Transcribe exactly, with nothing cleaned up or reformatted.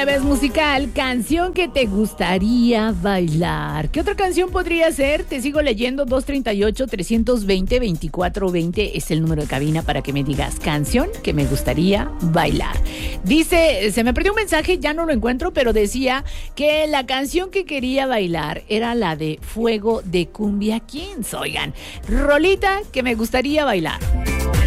jueves musical, canción que te gustaría bailar. ¿Qué otra canción podría ser? Te sigo leyendo. Dos treinta y ocho, trescientos veinte, veinticuatro veinte es el número de cabina para que me digas canción que me gustaría bailar. Dice, se me perdió un mensaje, ya no lo encuentro, pero decía que la canción que quería bailar era la de Fuego de Cumbia Kings. Oigan, rolita que me gustaría bailar.